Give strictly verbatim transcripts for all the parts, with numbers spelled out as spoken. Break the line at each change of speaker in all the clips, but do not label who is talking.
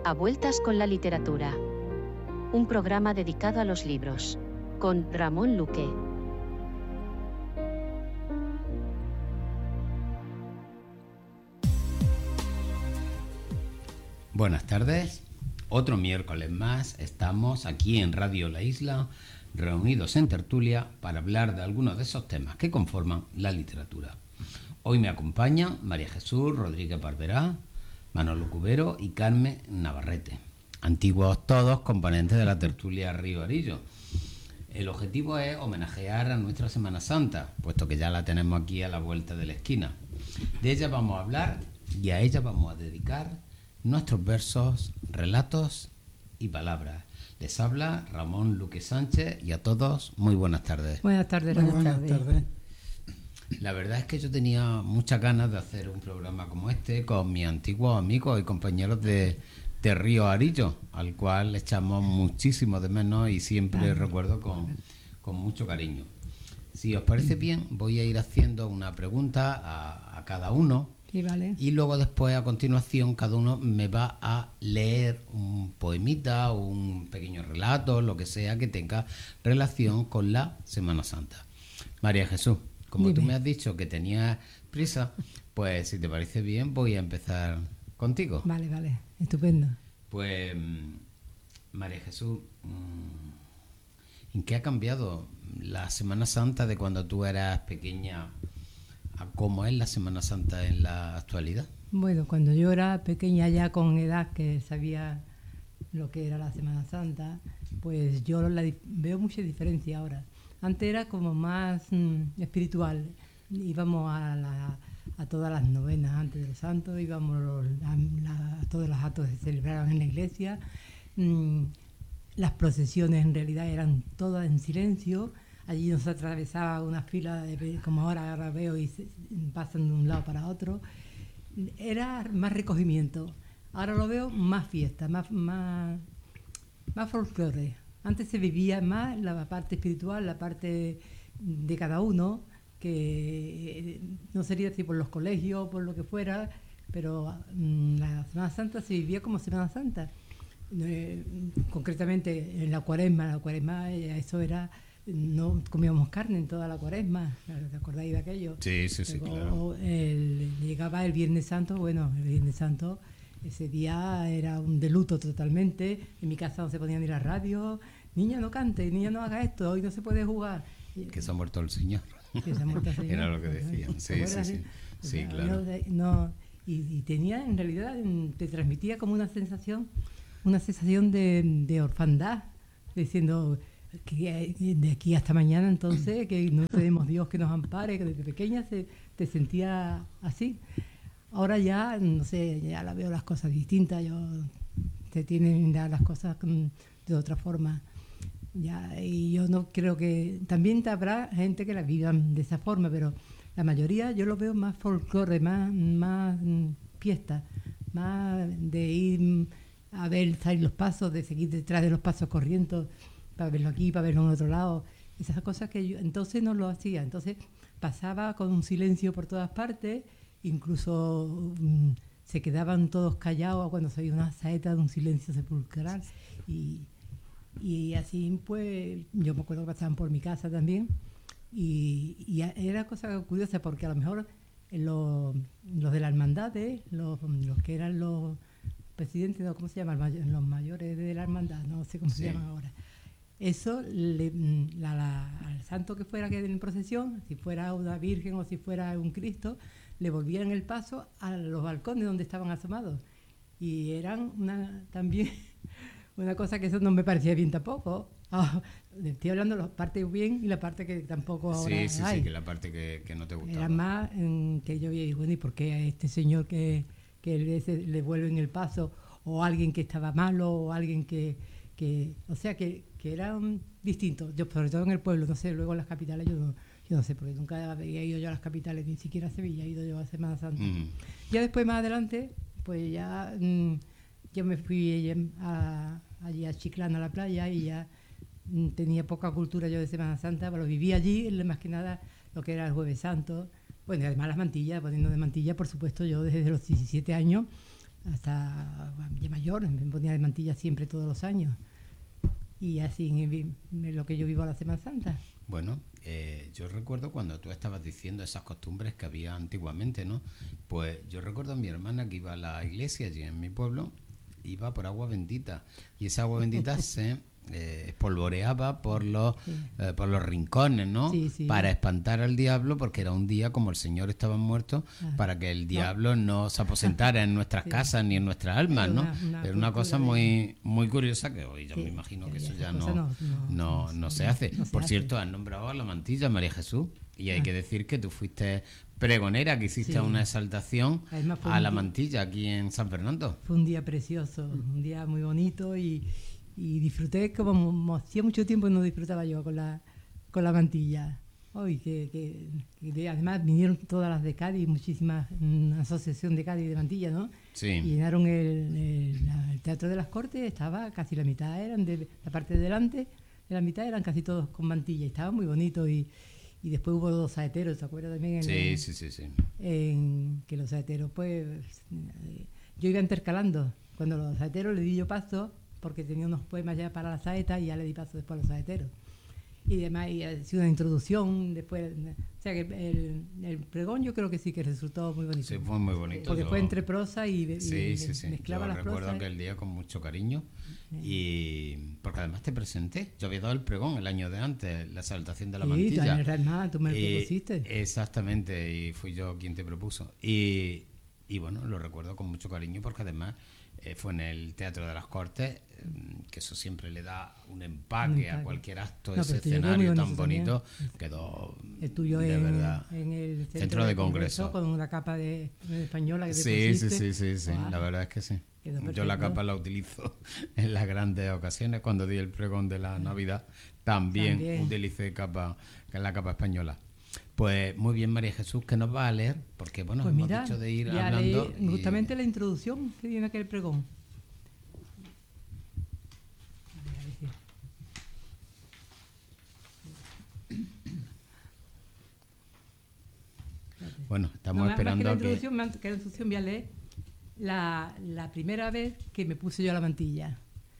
A vueltas con la literatura. Un programa dedicado a los libros. Con Ramón Luque.
Buenas tardes. Otro miércoles más estamos aquí en Radio La Isla, reunidos en tertulia para hablar de algunos de esos temas que conforman la literatura. Hoy me acompañan María Jesús Rodríguez Barberá, Manolo Cubero y Carmen Navarrete, antiguos todos componentes de la tertulia Río Arillo. El objetivo es homenajear a nuestra Semana Santa, puesto que ya la tenemos aquí a la vuelta de la esquina. De ella vamos a hablar y a ella vamos a dedicar nuestros versos, relatos y palabras. Les habla Ramón Luque Sánchez y a todos muy buenas tardes.
Buenas tardes,
Muy
buenas,
buenas
tardes.
tardes.
La verdad es que yo tenía muchas ganas de hacer un programa como este con mis antiguos amigos y compañeros de, de Río Arillo, al cual echamos muchísimo de menos y siempre recuerdo con, con mucho cariño. Si os parece bien, voy a ir haciendo una pregunta a, a cada uno.
Sí, vale.
Y luego después, a continuación, cada uno me va a leer un poemita o un pequeño relato, lo que sea que tenga relación con la Semana Santa. María Jesús, como
Dime.
tú me has dicho que tenías prisa, pues si te parece bien voy a empezar contigo.
Vale, vale, estupendo.
Pues, María Jesús, ¿en qué ha cambiado la Semana Santa de cuando tú eras pequeña a cómo es la Semana Santa en la actualidad?
Bueno, cuando yo era pequeña ya con edad que sabía lo que era la Semana Santa, pues yo la di- veo mucha diferencia ahora. Antes era como más mm, espiritual. Íbamos a, la, a todas las novenas antes de los santos, íbamos los- a, la- a todos los actos que se celebraban en la iglesia. Mm, las procesiones en realidad eran todas en silencio. Allí nos atravesaba una fila, de, como ahora, ahora veo, y se, pasan de un lado para otro. Era más recogimiento. Ahora lo veo más fiesta, más, más, más folclore. Antes se vivía más la parte espiritual, la parte de cada uno, que no sería así por los colegios, por lo que fuera, pero mm, la Semana Santa se vivía como Semana Santa. Eh, concretamente en la cuaresma, la cuaresma eh, eso era, no comíamos carne en toda la cuaresma, ¿te acordáis de aquello?
Sí, sí, sí,
Luego,
claro.
el- llegaba el Viernes Santo, bueno, el Viernes Santo, ese día era un de luto totalmente, en mi casa no se ponía ni la radio, niña no cante, niña no haga esto, hoy no se puede jugar.
Que se ha muerto el Señor.
Que se ha muerto el Señor.
Era lo que decían.
¿Te
Sí,
acuerdas?
sí, sí.
O
Sí,
sea,
claro.
no, no, y, y tenía, en realidad, en- te transmitía como una sensación, una sensación de, de orfandad, diciendo que de aquí hasta mañana entonces, que no tenemos Dios que nos ampare, que desde pequeña se, te sentía así. Ahora ya, no sé, ya la veo las cosas distintas, yo te tienen ya las cosas mm, de otra forma. Ya, y yo no creo que... También te habrá gente que la vivan de esa forma, pero la mayoría yo lo veo más folclore, más, más mm, fiesta, más de ir mm, a ver salir los pasos, de seguir detrás de los pasos corriendo, para verlo aquí, para verlo en otro lado. Esas cosas que yo entonces no lo hacía. Entonces pasaba con un silencio por todas partes, incluso mm, se quedaban todos callados cuando se oía una saeta de un silencio sepulcral. Y... Y así, pues, yo me acuerdo que pasaban por mi casa también. Y, y era cosa curiosa porque a lo mejor los, los de la hermandad, ¿eh? los, los que eran los presidentes, ¿no? ¿Cómo se llama? Los mayores de la hermandad, no sé cómo
Sí.
se llaman ahora. Eso, le, la, la, al santo que fuera que en procesión, si fuera una virgen o si fuera un Cristo, le volvían el paso a los balcones donde estaban asomados. Y eran una, también... Una cosa que eso no me parecía bien tampoco. Oh, estoy hablando de la parte bien y la parte que tampoco ahora
Sí, sí,
hay.
sí, que la parte que, que no te gustaba.
Era más en que yo veía, bueno, ¿y por qué a este señor que, que le, se- le vuelven el paso? O alguien que estaba malo, o alguien que... que o sea, que, que eran distintos. Yo, sobre todo en el pueblo, no sé, luego en las capitales yo no, yo no sé, porque nunca había ido yo a las capitales, ni siquiera a Sevilla, he ido yo a Semana Santa.
Mm.
Ya después, más adelante, pues ya... mm, yo me fui a, allí a Chiclana, a la playa, y ya mm, tenía poca cultura yo de Semana Santa, pero viví allí, más que nada lo que era el Jueves Santo. Bueno, y además las mantillas, poniendo de mantilla, por supuesto, yo desde los diecisiete años hasta ya mayor, me ponía de mantilla siempre todos los años. Y así es lo que yo vivo a la Semana Santa.
Bueno, eh, yo recuerdo cuando tú estabas diciendo esas costumbres que había antiguamente, ¿no? Pues yo recuerdo a mi hermana que iba a la iglesia allí en mi pueblo, iba por agua bendita, y esa agua bendita se eh, espolvoreaba por los sí. eh, por los rincones, ¿no?
Sí, sí.
Para espantar al diablo, porque era un día como el Señor estaba muerto, ah. para que el diablo no, no se aposentara en nuestras sí. casas ni en nuestras almas, ¿no? Era una, una, una cosa muy muy curiosa que hoy yo sí, me imagino que, que eso ya no no, no, no, no se hace. No se por hace. Cierto, has nombrado a la mantilla, María Jesús, y hay ah. que decir que tú fuiste pregonera, que hiciste sí. una exaltación a la mantilla aquí en San Fernando.
Fue un día precioso, un día muy bonito y, y disfruté como hacía mucho tiempo que no disfrutaba yo con la con la mantilla. Hoy que, que, que además vinieron todas las de Cádiz, muchísimas, una asociación de Cádiz de mantilla, ¿no?
Sí.
Y llenaron el, el, el Teatro de las Cortes, estaba casi la mitad, eran de la parte de delante, de la mitad eran casi todos con mantilla, y estaba muy bonito. Y Y después hubo dos saeteros, ¿te acuerdas también? En
sí,
el,
sí, sí, sí.
En que los saeteros, pues, yo iba intercalando. Cuando los saeteros le di yo paso, porque tenía unos poemas ya para la saeta, y ya le di paso después a los saeteros. Y demás, y ha sido una introducción, después, o sea que el, el pregón yo creo que sí que resultó muy bonito.
Sí, fue muy bonito.
Porque
yo...
fue entre prosa y, y
sí, sí, sí.
mezclaba
yo
las prosas.
recuerdo aquel día con mucho cariño, sí. Y porque además te presenté, yo había dado el pregón el año de antes, la exaltación de la
sí,
mantilla.
Sí, tú, tú me lo
y,
propusiste.
Exactamente, y fui yo quien te propuso. Y, y bueno, lo recuerdo con mucho cariño porque además eh, fue en el Teatro de las Cortes, eh, que eso siempre le da un empaque, un empaque. a cualquier acto, no, ese escenario tan bonito, también. Quedó
el tuyo
de
en,
verdad
en el centro,
centro de, de
congreso, congreso con una capa de, de española que te
sí,
pusiste.
sí, sí, sí, sí. Wow. La verdad es que sí. Yo la capa la utilizo en las grandes ocasiones. Cuando di el pregón de la Navidad también, también. utilicé capa, que es la capa española. Pues muy bien, María Jesús, ¿qué nos va a leer? Porque bueno,
pues
hemos
mira,
dicho de ir
ya
hablando
leí justamente y... la introducción que viene aquel pregón.
Bueno, estamos
no,
esperando
más que la
que...
introducción, más que la introducción voy a leer la, la primera vez que me puse yo la mantilla,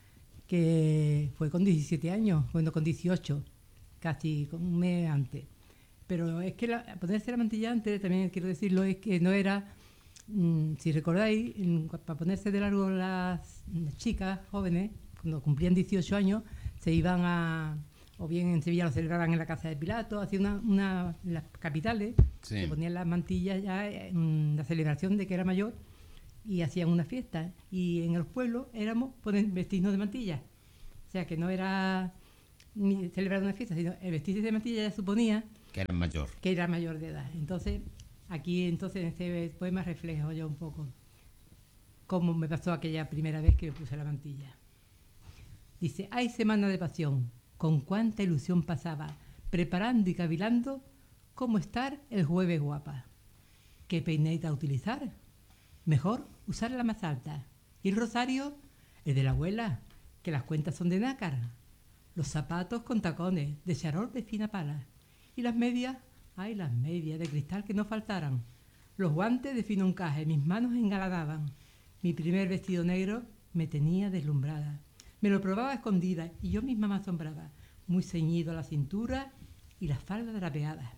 que fue con diecisiete años, bueno, con dieciocho, casi con un mes antes. Pero es que la, ponerse la mantilla antes, también quiero decirlo, es que no era, mmm, si recordáis, para ponerse de largo las, las chicas jóvenes, cuando cumplían dieciocho años, se iban a... o bien en Sevilla lo celebraban en la Casa de Pilato, hacía una, una en las capitales, sí. Se ponían las mantillas ya en la celebración de que era mayor y hacían una fiesta. Y en los pueblos éramos poner, vestirnos de mantilla. O sea que no era ni celebrar una fiesta, sino el vestirse de mantilla ya suponía
que era mayor.
Que era mayor de edad. Entonces, aquí entonces en este poema reflejo yo un poco cómo me pasó aquella primera vez que me puse la mantilla. Dice, hay semana de pasión. Con cuánta ilusión pasaba, preparando y cavilando cómo estar el jueves guapa. ¿Qué peineta utilizar? Mejor usar la más alta. Y el rosario, el de la abuela, que las cuentas son de nácar. Los zapatos con tacones, de charol de fina pala. Y las medias, ay, las medias de cristal que no faltaran. Los guantes de fino encaje, mis manos engalanaban. Mi primer vestido negro me tenía deslumbrada. Me lo probaba a escondida y yo misma me asombraba, muy ceñido a la cintura y las faldas drapeadas.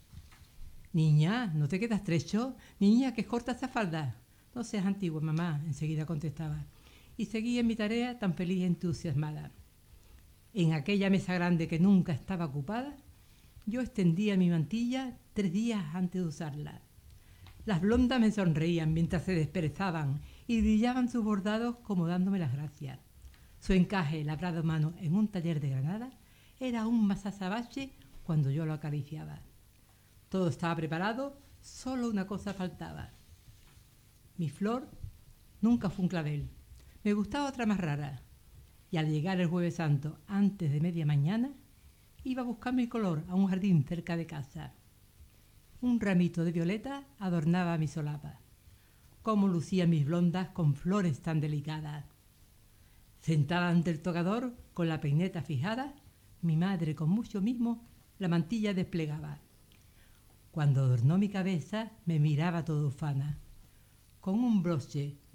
Niña, ¿no te queda estrecho? Niña, que es corta esa falda. No seas antigua, mamá, enseguida contestaba. Y seguía en mi tarea tan feliz y entusiasmada. En aquella mesa grande que nunca estaba ocupada, yo extendía mi mantilla tres días antes de usarla. Las blondas me sonreían mientras se desperezaban y brillaban sus bordados como dándome las gracias. Su encaje, labrado a mano en un taller de Granada, era aún más azabache cuando yo lo acariciaba. Todo estaba preparado, solo una cosa faltaba. Mi flor nunca fue un clavel. Me gustaba otra más rara. Y al llegar el Jueves Santo, antes de media mañana, iba a buscar mi color a un jardín cerca de casa. Un ramito de violeta adornaba mi solapa. Cómo lucían mis blondas con flores tan delicadas. Sentada ante el tocador, con la peineta fijada, mi madre con mucho mimo la mantilla desplegaba. Cuando adornó mi cabeza, me miraba todo ufana. Con un broche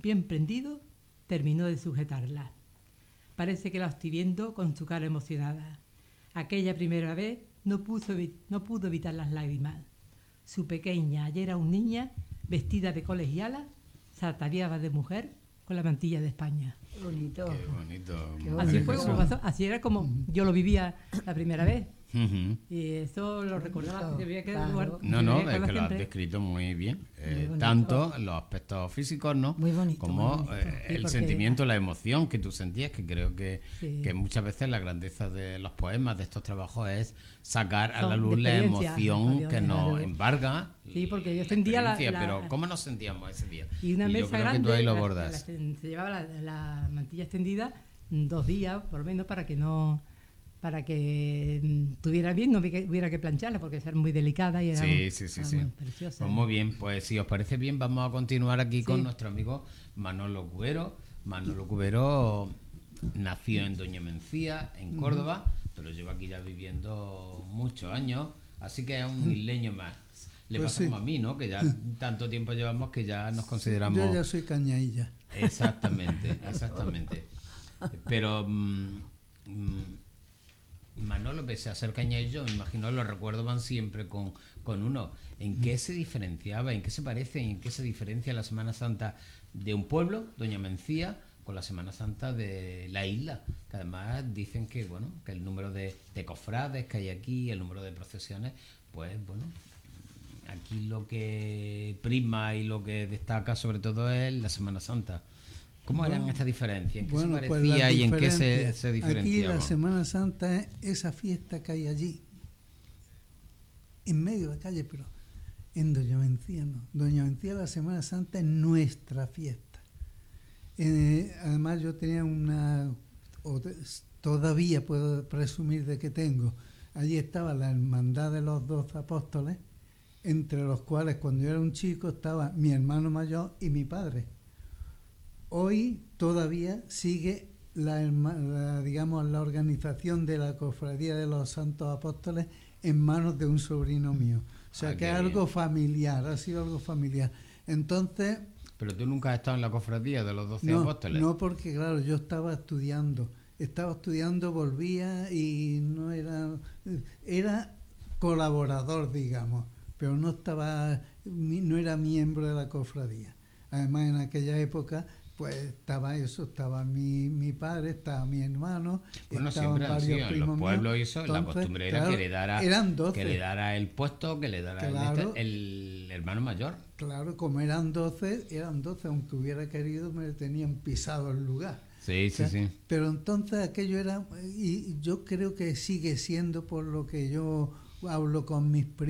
bien prendido, terminó de sujetarla. Parece que la estoy viendo con su cara emocionada. Aquella primera vez no, puso, no pudo evitar las lágrimas. Su pequeña, ayer aún niña, vestida de colegiala, se ataviaba de mujer con la mantilla de España.
Qué bonito.
Qué bonito.
Qué
Así
bonito.
fue como pasó, así era como yo lo vivía la primera vez.
Ujú.
Y eso lo recordaba,
Bonito,
debía que
claro.
lugar-
No,
debía
no, es
recordarlo
que lo has
siempre.
descrito muy bien. Eh,
bonito.
tanto los aspectos físicos, ¿no?
Muy bonito,
Como
muy bonito.
eh,
Sí,
el
porque-
sentimiento, la emoción que tú sentías, que creo que,
Sí.
que muchas veces la grandeza de los poemas, de estos trabajos, es sacar a
Son
la
de
luz la
experiencia,
emoción
Fabio,
que nos
claro.
embarga.
Sí, porque yo
la
sentía la-
experiencia,
la-
Pero ¿cómo nos sentíamos ese día?
Y una
yo
mesa
creo
grande,
que tú ahí lo
la-
abordas.
la- se llevaba la, la mantilla extendida mm, dos días, por lo menos, para que no para que mm, tuviera bien, no hubiera que- hubiera que plancharla, porque era muy delicada y era
Sí, sí, sí,
era
sí.
muy preciosa.
Pues muy bien, pues si os parece bien, vamos a continuar aquí con
Sí.
nuestro amigo Manolo Cubero. Manolo Cubero nació en Doña Mencía, en Córdoba, pero lleva aquí ya viviendo muchos años, así que es un isleño más. Le
Pues
pasa
sí.
como a mí, ¿no? Que ya tanto tiempo llevamos que ya nos consideramos...
Yo ya soy cañailla.
Exactamente, exactamente. Pero mm, mm, Manolo, pese a ser cañaillo, me imagino los recuerdos van siempre con, con uno. ¿En qué se diferenciaba, en qué se parece, en qué se diferencia la Semana Santa de un pueblo, Doña Mencía, con la Semana Santa de la isla? Que además dicen que, bueno, que el número de, de cofrades que hay aquí, el número de procesiones, pues bueno, aquí lo que prima y lo que destaca sobre todo es la Semana Santa. ¿Cómo eran
Bueno,
estas diferencias? ¿En qué
Bueno,
se
pues
parecía
las
y en qué se,
diferencias.
se
Aquí
diferenciaba?
la Semana Santa es esa fiesta que hay allí, en medio de la calle, pero en Doña Mencía no. Doña Mencía, la Semana Santa es nuestra fiesta. Eh, además yo tenía una, o te- todavía puedo presumir de que tengo, allí estaba la Hermandad de los Doce Apóstoles, entre los cuales cuando yo era un chico estaba mi hermano mayor y mi padre. Hoy todavía sigue la, herma- la, digamos, la organización de la Cofradía de los Santos Apóstoles en manos de un sobrino mío. O sea
Ah,
que
qué
es algo
bien.
familiar, ha sido algo familiar. Entonces,
Pero tú nunca has estado en la cofradía de los doce
no,
apóstoles.
no porque claro, yo estaba estudiando, estaba estudiando, volvía y no era, era colaborador, digamos, pero no estaba, no era miembro de la cofradía. Además en aquella época pues estaba eso, estaba mi, mi padre, estaba mi hermano,
Bueno,
estaban
siempre han
varios
sido en
primos
los
míos.
pueblos y eso, la
Entonces,
costumbre era
claro,
que le dara
eran doce.
que le dara el puesto, que le dara el
Claro.
este- el, hermano mayor.
Claro, como eran doce, eran doce, aunque hubiera querido me tenían pisado el lugar.
Sí,
O sea,
sí, sí.
Pero entonces aquello era, y yo creo que sigue siendo por lo que yo hablo con mis primos.